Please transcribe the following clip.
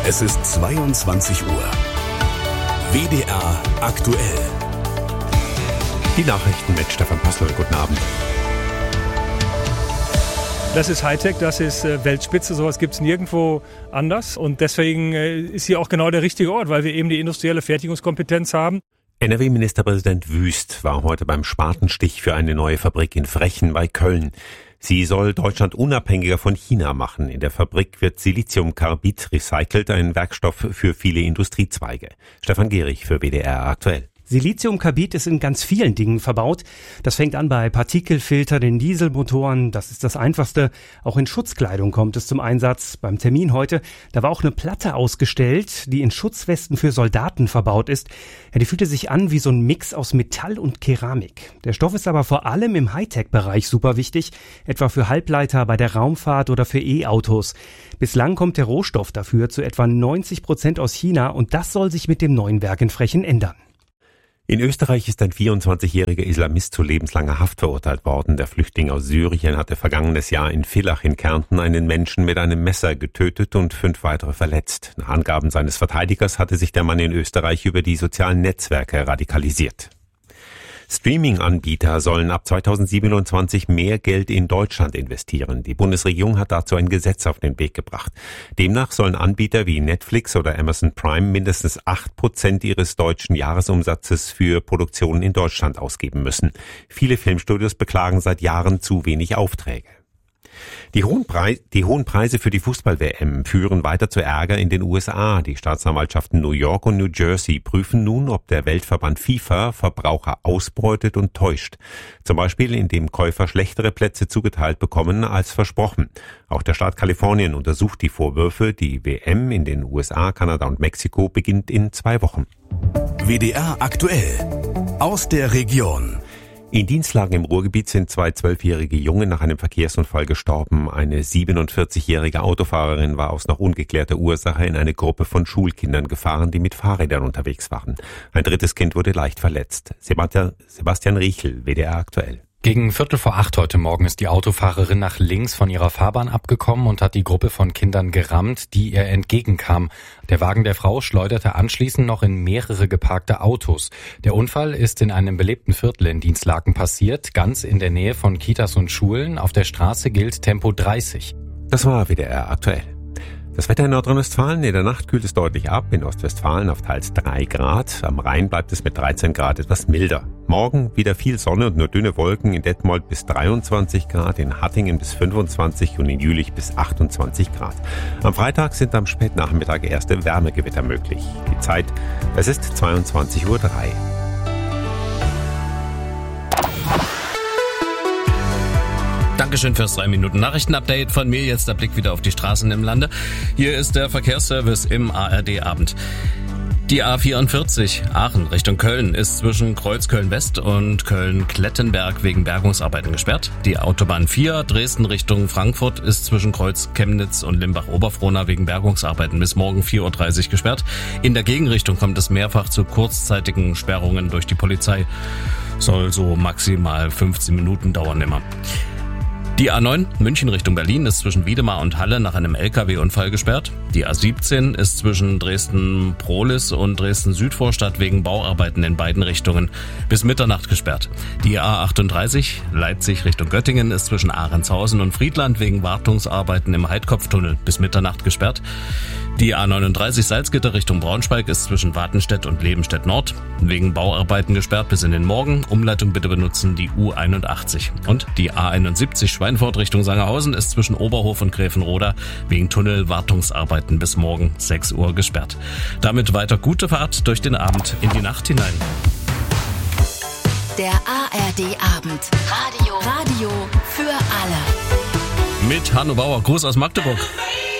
Es ist 22 Uhr. WDR aktuell. Die Nachrichten mit Stefan Postel. Guten Abend. Das ist Hightech, das ist Weltspitze, sowas gibt es nirgendwo anders. Und deswegen ist hier auch genau der richtige Ort, weil wir eben die industrielle Fertigungskompetenz haben. NRW-Ministerpräsident Wüst war heute beim Spatenstich für eine neue Fabrik in Frechen bei Köln. Sie soll Deutschland unabhängiger von China machen. In der Fabrik wird Siliziumkarbid recycelt, ein Werkstoff für viele Industriezweige. Stefan Gehrig für WDR aktuell. Siliziumkarbid ist in ganz vielen Dingen verbaut. Das fängt an bei Partikelfiltern in Dieselmotoren. Das ist das Einfachste. Auch in Schutzkleidung kommt es zum Einsatz. Beim Termin heute, da war auch eine Platte ausgestellt, die in Schutzwesten für Soldaten verbaut ist. Ja, die fühlte sich an wie so ein Mix aus Metall und Keramik. Der Stoff ist aber vor allem im Hightech-Bereich super wichtig, etwa für Halbleiter bei der Raumfahrt oder für E-Autos. Bislang kommt der Rohstoff dafür zu etwa 90% aus China und das soll sich mit dem neuen Werk in Frechen ändern. In Österreich ist ein 24-jähriger Islamist zu lebenslanger Haft verurteilt worden. Der Flüchtling aus Syrien hatte vergangenes Jahr in Villach in Kärnten einen Menschen mit einem Messer getötet und 5 weitere verletzt. Nach Angaben seines Verteidigers hatte sich der Mann in Österreich über die sozialen Netzwerke radikalisiert. Streaming-Anbieter sollen ab 2027 mehr Geld in Deutschland investieren. Die Bundesregierung hat dazu ein Gesetz auf den Weg gebracht. Demnach sollen Anbieter wie Netflix oder Amazon Prime mindestens 8% ihres deutschen Jahresumsatzes für Produktionen in Deutschland ausgeben müssen. Viele Filmstudios beklagen seit Jahren zu wenig Aufträge. Die hohen Preise für die Fußball-WM führen weiter zu Ärger in den USA. Die Staatsanwaltschaften New York und New Jersey prüfen nun, ob der Weltverband FIFA Verbraucher ausbeutet und täuscht. Zum Beispiel, indem Käufer schlechtere Plätze zugeteilt bekommen als versprochen. Auch der Staat Kalifornien untersucht die Vorwürfe. Die WM in den USA, Kanada und Mexiko beginnt in 2 Wochen. WDR aktuell. Aus der Region. In Dienstlagen im Ruhrgebiet sind 2 12-jährige Junge nach einem Verkehrsunfall gestorben. Eine 47-jährige Autofahrerin war aus noch ungeklärter Ursache in eine Gruppe von Schulkindern gefahren, die mit Fahrrädern unterwegs waren. Ein 3. Kind wurde leicht verletzt. Sebastian Riechel, WDR aktuell. Gegen 7:45 heute Morgen ist die Autofahrerin nach links von ihrer Fahrbahn abgekommen und hat die Gruppe von Kindern gerammt, die ihr entgegenkam. Der Wagen der Frau schleuderte anschließend noch in mehrere geparkte Autos. Der Unfall ist in einem belebten Viertel in Dienstlaken passiert, ganz in der Nähe von Kitas und Schulen. Auf der Straße gilt Tempo 30. Das war WDR aktuell. Das Wetter in Nordrhein-Westfalen: In der Nacht kühlt es deutlich ab, in Ostwestfalen auf teils 3 Grad. Am Rhein bleibt es mit 13 Grad etwas milder. Morgen wieder viel Sonne und nur dünne Wolken, in Detmold bis 23 Grad, in Hattingen bis 25 und in Jülich bis 28 Grad. Am Freitag sind am Spätnachmittag erste Wärmegewitter möglich. Die Zeit, es ist 22:03 Uhr. Dankeschön fürs 3-Minuten-Nachrichten-Update von mir. Jetzt der Blick wieder auf die Straßen im Lande. Hier ist der Verkehrsservice im ARD-Abend. Die A44 Aachen Richtung Köln ist zwischen Kreuz Köln-West und Köln-Klettenberg wegen Bergungsarbeiten gesperrt. Die Autobahn 4 Dresden Richtung Frankfurt ist zwischen Kreuz Chemnitz und Limbach-Oberfrohna wegen Bergungsarbeiten bis morgen 4:30 Uhr gesperrt. In der Gegenrichtung kommt es mehrfach zu kurzzeitigen Sperrungen durch die Polizei. Soll so maximal 15 Minuten dauern immer. Die A9 München Richtung Berlin ist zwischen Wiedemar und Halle nach einem LKW-Unfall gesperrt. Die A17 ist zwischen Dresden-Prohlis und Dresden-Südvorstadt wegen Bauarbeiten in beiden Richtungen bis Mitternacht gesperrt. Die A38 Leipzig Richtung Göttingen ist zwischen Ahrentshausen und Friedland wegen Wartungsarbeiten im Heidkopftunnel bis Mitternacht gesperrt. Die A39 Salzgitter Richtung Braunschweig ist zwischen Watenstedt und Lebenstedt Nord wegen Bauarbeiten gesperrt bis in den Morgen. Umleitung bitte benutzen die U81. Und die A71 Schweinfurt Richtung Sangerhausen ist zwischen Oberhof und Gräfenroda wegen Tunnelwartungsarbeiten bis morgen 6 Uhr gesperrt. Damit weiter gute Fahrt durch den Abend in die Nacht hinein. Der ARD Abend. Radio für alle. Mit Hanno Bauer. Gruß aus Magdeburg.